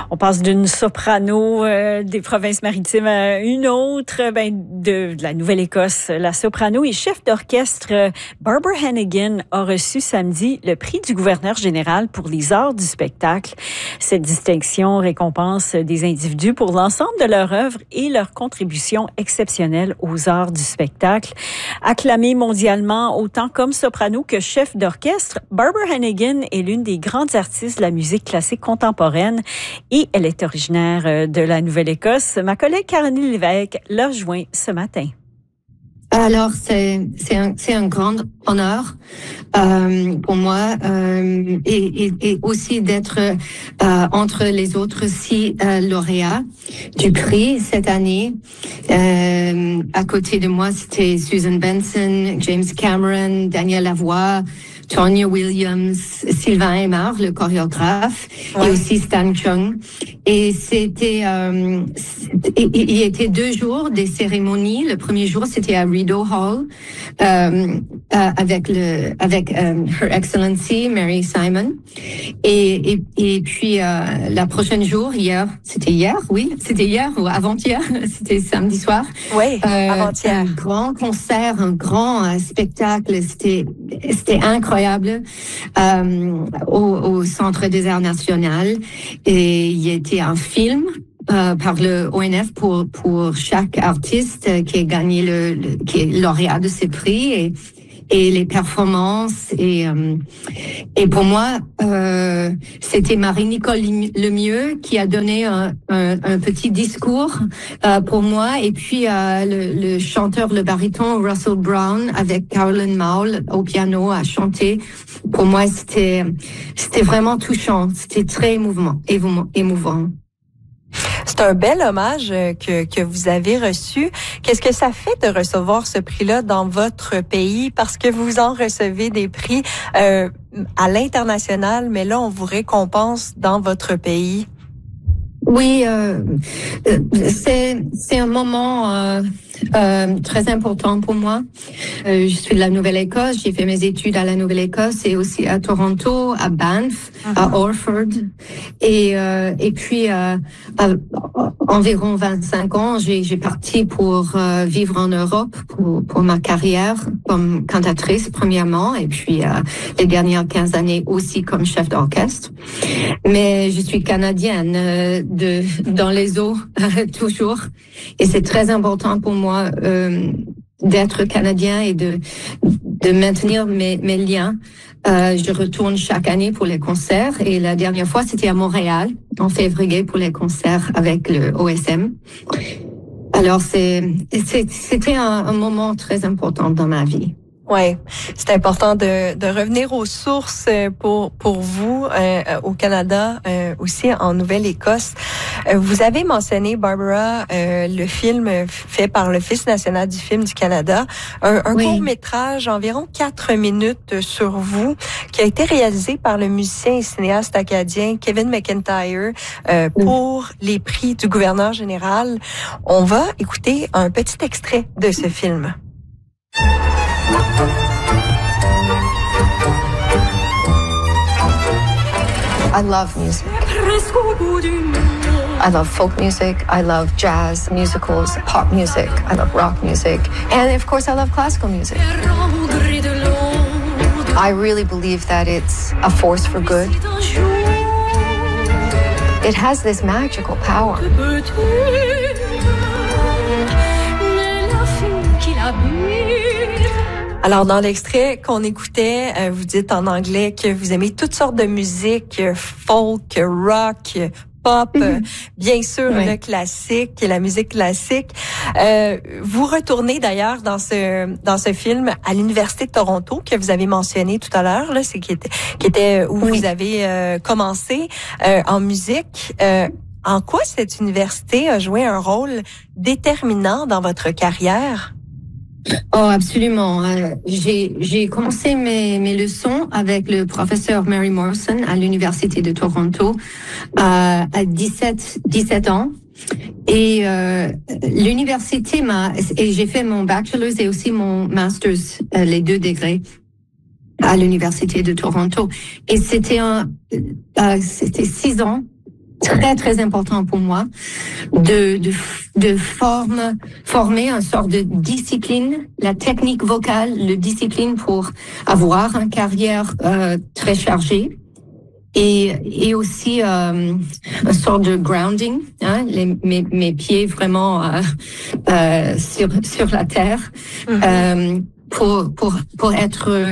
On passe d'une soprano des provinces-maritimes à une autre, de la Nouvelle-Écosse. La soprano et chef d'orchestre Barbara Hannigan a reçu samedi le prix du gouverneur général pour les arts du spectacle. Cette distinction récompense des individus pour l'ensemble de leur œuvre et leur contribution exceptionnelle aux arts du spectacle. Acclamée mondialement autant comme soprano que chef d'orchestre, Barbara Hannigan est l'une des grandes artistes de la musique classique contemporaine et elle est originaire de la Nouvelle-Écosse. Ma collègue Caroline Lévesque l'a rejoint ce matin. Alors, c'est un grand honneur pour moi et aussi d'être entre les autres 6 lauréats du prix cette année. À côté de moi, c'était Susan Benson, James Cameron, Daniel Lavoie, Tonya Williams, Sylvain Aymar, le chorégraphe, et aussi Stan Chung. Et c'était, il y était 2 jours des cérémonies. Le premier jour, c'était à Rideau Hall, avec Her Excellency Mary Simon. Et puis, la prochaine jour, c'était hier ou avant-hier, c'était samedi soir. Oui, avant-hier. Un grand concert, un grand spectacle. C'était incroyable. Au Centre des Arts Nationaux, et il y était un film par le ONF pour chaque artiste qui a gagné qui est lauréat de ce prix, et les performances, et pour moi c'était Marie-Nicole Lemieux qui a donné un petit discours pour moi, et puis le chanteur, le baryton Russell Brown avec Carolyn Maul au piano a chanté. Pour moi c'était vraiment touchant, c'était très émouvant. C'est un bel hommage que vous avez reçu. Qu'est-ce que ça fait de recevoir ce prix-là dans votre pays? Parce que vous en recevez des prix à l'international, mais là, on vous récompense dans votre pays. Oui, c'est un moment très important pour moi. Je suis de la Nouvelle-Écosse, j'ai fait mes études à la Nouvelle-Écosse et aussi à Toronto, à Banff, à Orford, et puis environ 25 ans, j'ai parti pour vivre en Europe pour ma carrière comme cantatrice premièrement, et puis les dernières 15 années aussi comme chef d'orchestre. Mais je suis canadienne dans les eaux toujours, et c'est très important pour moi d'être canadien et de maintenir mes liens. Je retourne chaque année pour les concerts, et la dernière fois c'était à Montréal en février pour les concerts avec le OSM. Alors c'était un moment très important dans ma vie. Ouais, c'est important de revenir aux sources pour vous au Canada, aussi en Nouvelle-Écosse. Vous avez mentionné, Barbara, le film fait par l'Office national du film du Canada, un court-métrage environ 4 minutes sur vous, qui a été réalisé par le musicien et cinéaste acadien Kevin McIntyre pour les prix du gouverneur général. On va écouter un petit extrait de ce film. I love music. I love folk music. I love jazz, musicals, pop music. I love rock music. And of course, I love classical music. I really believe that it's a force for good. It has this magical power. Alors, dans l'extrait qu'on écoutait, vous dites en anglais que vous aimez toutes sortes de musique, folk, rock, pop, bien sûr le classique, la musique classique. Vous retournez d'ailleurs dans ce film à l'Université de Toronto que vous avez mentionné tout à l'heure, là, c'est qui était où vous avez commencé en musique. En quoi cette université a joué un rôle déterminant dans votre carrière? Oh, absolument. J'ai commencé mes leçons avec le professeur Mary Morrison à l'Université de Toronto à 17 ans. Et l'université et j'ai fait mon bachelor's et aussi mon master's, les 2 degrés à l'Université de Toronto. Et c'était 6 ans très, très important pour moi de former une sorte de discipline, la technique vocale, le discipline pour avoir une carrière très chargée. Et aussi une sorte de grounding, hein, mes pieds vraiment sur la terre, pour être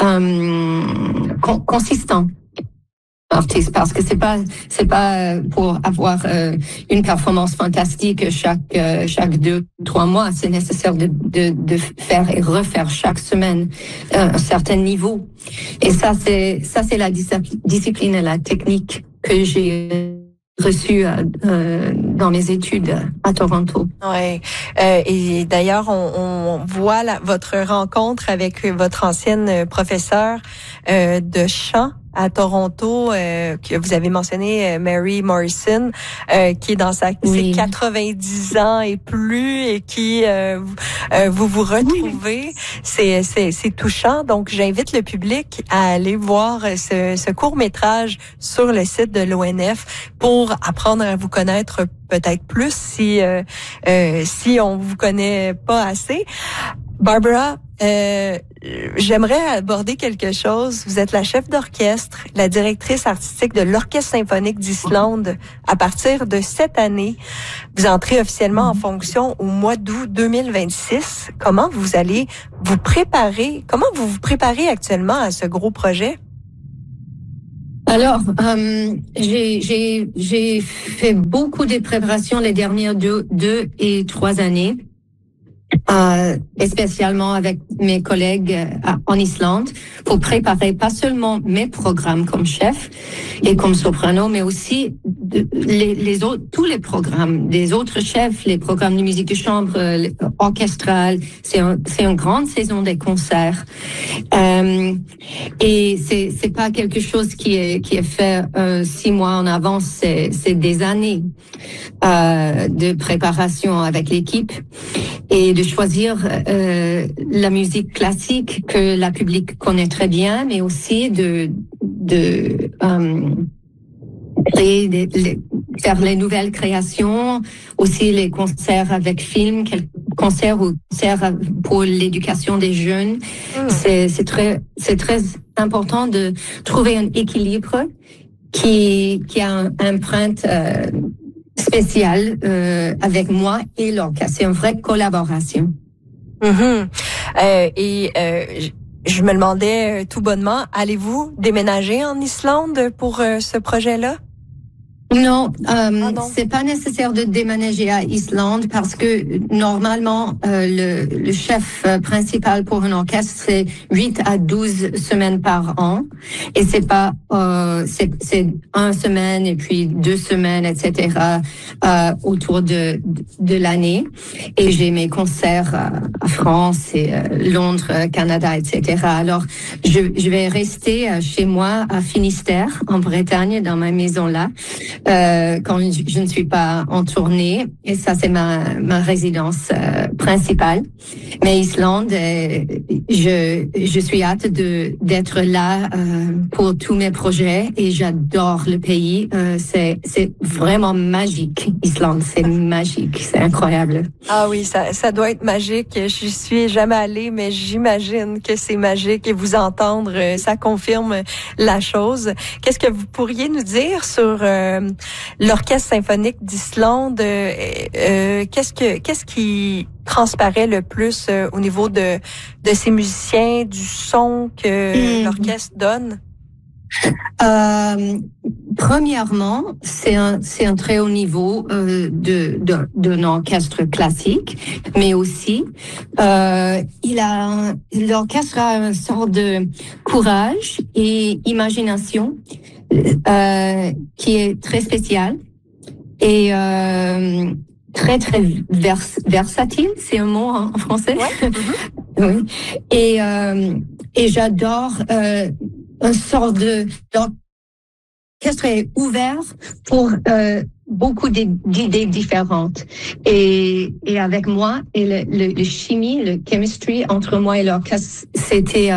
consistant artiste, parce que c'est pas pour avoir une performance fantastique chaque 2-3 mois. C'est nécessaire de faire et refaire chaque semaine un certain niveau. Et ça c'est la discipline et la technique que j'ai reçue dans mes études à Toronto. Ouais. Et d'ailleurs, on voit votre rencontre avec votre ancienne professeure de chant à Toronto, que vous avez mentionné, Mary Morrison, qui est dans ses 90 ans et plus, et qui vous retrouvez. C'est touchant. Donc, j'invite le public à aller voir ce court-métrage sur le site de l'ONF pour apprendre à vous connaître peut-être plus si on vous connaît pas assez. Barbara, j'aimerais aborder quelque chose. Vous êtes la chef d'orchestre, la directrice artistique de l'Orchestre symphonique d'Islande. À partir de cette année, vous entrez officiellement en fonction au mois d'août 2026. Comment vous allez vous préparer? Comment vous vous préparez actuellement à ce gros projet? Alors, j'ai fait beaucoup de préparations les dernières 2 et 3 années. Spécialement avec mes collègues en Islande, pour préparer pas seulement mes programmes comme chef et comme soprano, mais aussi les autres, tous les programmes des autres chefs, les programmes de musique de chambre, orchestrale. C'est une grande saison des concerts. Et c'est pas quelque chose qui est fait 6 mois en avance, c'est des années de préparation avec l'équipe et de choisir la musique classique que la public connaît très bien, mais aussi de créer faire les nouvelles créations, aussi les concerts avec film, concerts pour l'éducation des jeunes. C'est très important de trouver un équilibre qui a une empreinte spéciale avec moi et l'orchestre. C'est une vraie collaboration. Je me demandais tout bonnement, allez-vous déménager en Islande pour ce projet-là? Non, c'est pas nécessaire de déménager à Islande parce que normalement le chef principal pour un orchestre c'est 8 à 12 semaines par an et c'est pas c'est 1 semaine et puis 2 semaines etc. Autour de l'année et j'ai mes concerts à France et Londres, Canada etc. Alors je vais rester chez moi à Finistère en Bretagne dans ma maison là. Quand je ne suis pas en tournée, et ça c'est ma résidence principale. Mais Islande, je suis hâte d'être là pour tous mes projets et j'adore le pays. C'est vraiment magique. Islande, c'est magique, c'est incroyable. Ah oui, ça doit être magique. Je suis jamais allée, mais j'imagine que c'est magique et vous entendre, ça confirme la chose. Qu'est-ce que vous pourriez nous dire sur l'Orchestre symphonique d'Islande? Qu'est-ce qui transparaît le plus au niveau de ces musiciens, du son que l'orchestre donne? Premièrement, c'est un très haut niveau d'un orchestre classique, mais aussi l'orchestre a une sorte de courage et imagination qui est très spécial et très très versatile, c'est un mot en français. Ouais. Oui. Et j'adore une sorte d'orchestre est ouvert pour beaucoup d'idées différentes. Et avec moi, et le chimie, le chemistry entre moi et l'orchestre, c'était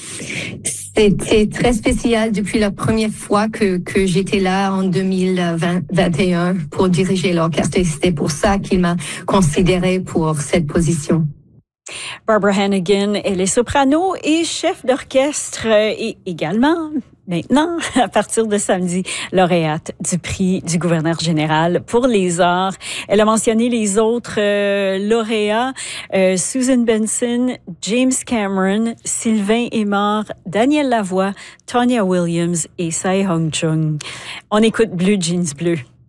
très spécial depuis la première fois que j'étais là en 2021 pour diriger l'orchestre. Et c'était pour ça qu'il m'a considéré pour cette position. Barbara Hannigan, elle est soprano et chef d'orchestre et également, maintenant, à partir de samedi, lauréate du prix du gouverneur général pour les arts. Elle a mentionné les autres lauréats, Susan Benson, James Cameron, Sylvain Aymar, Daniel Lavoie, Tonya Williams et Tsai Hong Chung. On écoute Blue Jeans Bleu.